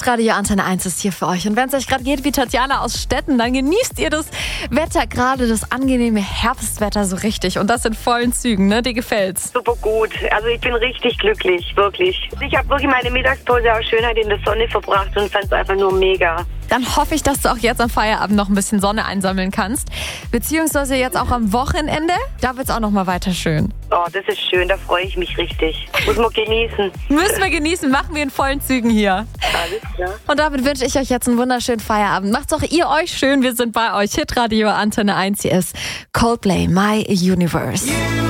Hitradio Antenne 1 ist hier für euch. Und wenn es euch gerade geht wie Tatjana aus Stetten, dann genießt ihr das Wetter, gerade das angenehme Herbstwetter so richtig. Und das in vollen Zügen, ne? Dir gefällt's? Super gut. Also ich bin richtig glücklich, wirklich. Ich habe wirklich meine Mittagspause auch Schönheit in der Sonne verbracht und fand es einfach nur mega. Dann hoffe ich, dass du auch jetzt am Feierabend noch ein bisschen Sonne einsammeln kannst. Beziehungsweise jetzt auch am Wochenende. Da wird's auch noch mal weiter schön. Oh, das ist schön, da freue ich mich richtig. Muss man genießen. Müssen wir genießen, machen wir in vollen Zügen hier. Alles klar. Und damit wünsche ich euch jetzt einen wunderschönen Feierabend. Macht's auch ihr euch schön, wir sind bei euch. Hitradio Antenne 1, hier ist Coldplay, My Universe.